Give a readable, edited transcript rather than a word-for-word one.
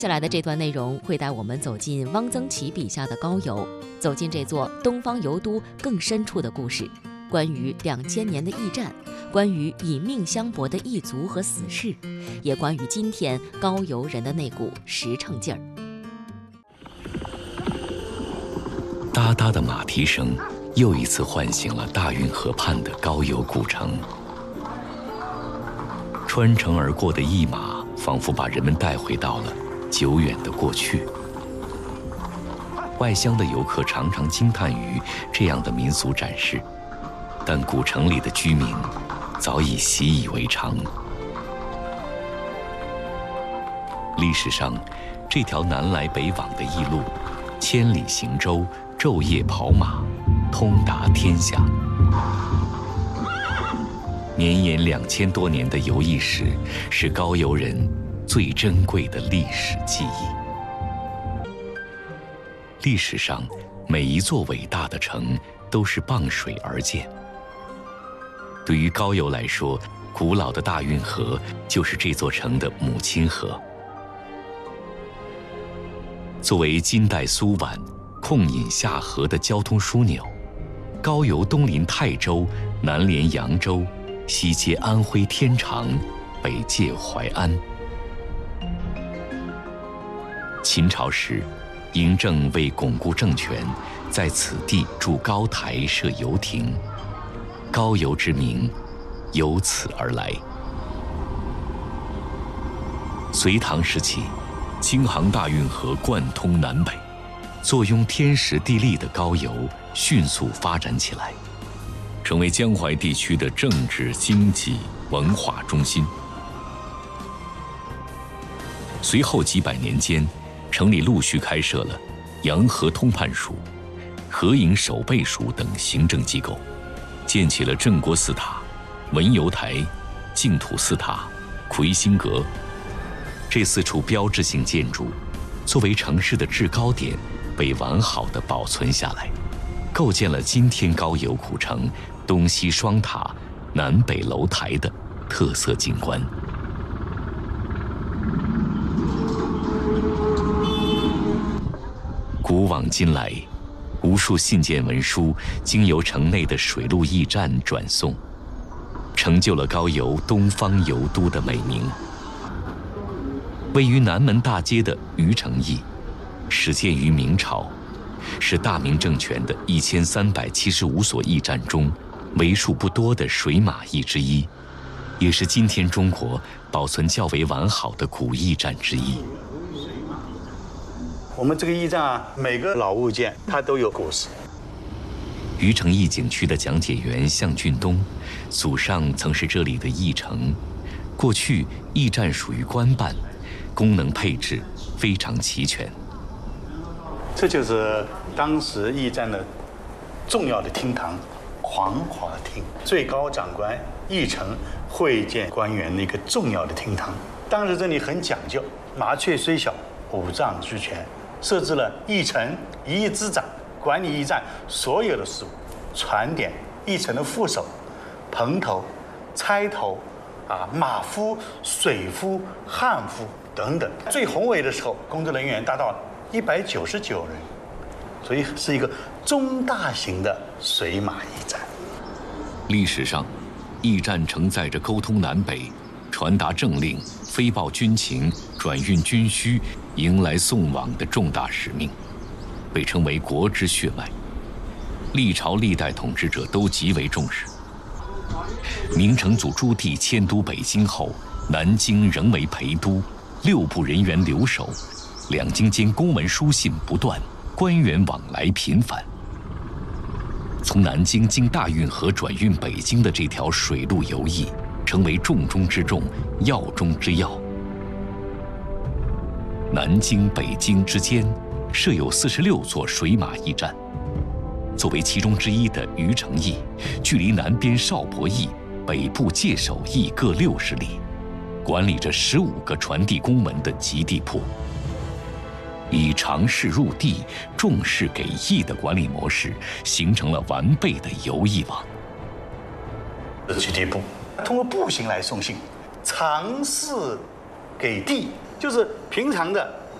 接下来的这段内容会带我们走进汪曾祺笔下的高邮，走进这座东方游都更深处的故事，关于2000年的驿站，关于以命相搏的异族和死士，也关于今天高邮人的那股实诚劲儿。 哒哒的马蹄声又一次唤醒了大运河畔的高邮古城。穿城而过的驿马仿佛把人们带回到了久远的过去。外乡的游客常常惊叹于这样的民俗展示，但古城里的居民早已习以为常。历史上，这条南来北往的驿路，千里行舟，昼夜跑马，通达天下。绵延2000多年的游艺史，是高邮人最珍贵的历史记忆。历史上，每一座伟大的城都是傍水而建。对于高邮来说，古老的大运河就是这座城的母亲河。作为金代苏皖控引下河的交通枢纽，高邮东临泰州，南连扬州，西接安徽天长，北界淮安。秦朝时，嬴政为巩固政权，在此地筑高台设游亭，高邮之名由此而来。隋唐时期，京杭大运河贯通南北，坐拥天时地利的高邮迅速发展起来，成为江淮地区的政治、经济、文化中心。随后几百年间，城里陆续开设了洋河通判署、河营守备署等行政机构，建起了镇国寺塔、文游台、净土寺塔、魁星阁。这4处标志性建筑，作为城市的制高点，被完好地保存下来，构建了今天高邮古城东西双塔、南北楼台的特色景观。古往今来，无数信件文书经由城内的水陆驿站转送，成就了高邮东方游都的美名。位于南门大街的虞城驿，始建于明朝，是大明政权的1375所驿站中为数不多的水马驿之一，也是今天中国保存较为完好的古驿站之一。 我们这个驿站啊，每个老物件它都有故事。 虞城驿景区的讲解员向俊东，祖上曾是这里的驿丞。过去驿站属于官办，功能配置非常齐全。 这就是当时驿站的重要的厅堂，黄华厅，最高长官驿丞会见官员的一个重要的厅堂。当时这里很讲究，麻雀虽小，五脏俱全，设置了驿丞、一驿之长，管理驿站所有的事务，传点驿丞的副手、棚头、差头、马夫、水夫、汉夫等等。最宏伟的时候，工作人员达到199人，所以是一个中大型的水马驿站。 历史上，驿站承载着沟通南北、传达政令、飞报军情、转运军需、迎来送往的重大使命，被称为国之血脉。历朝历代统治者都极为重视。明成祖朱棣迁都北京后，南京仍为陪都，6部人员留守，两京间公文书信不断，官员往来频繁。从南京经大运河转运北京的这条水路游驿，成为重中之重、要中之要。南京、北京之间设有46座水马驿站，作为其中之一的虞城驿，距离南边邵伯驿、北部界首驿各60里，管理着15个传递公文的集地铺。以常事入地、重事给驿的管理模式，形成了完备的邮驿网。 集地部通过步行来送信，常事给地，就是平常的